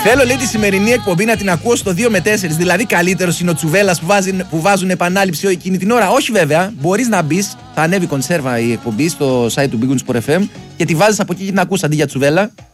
Θέλω, λέει, τη σημερινή εκπομπή να την ακούω στο 2 με 4. Δηλαδή, καλύτερο είναι ο Τσουβέλλας που βάζουν επανάληψη εκείνη την ώρα. Όχι, βέβαια. Μπορείς να μπεις, θα ανέβει κονσέρβα η εκπομπή στο site του Big Win Sport FM και τη βάζεις από εκεί και την ακούς αντί για Τσουβέλλα.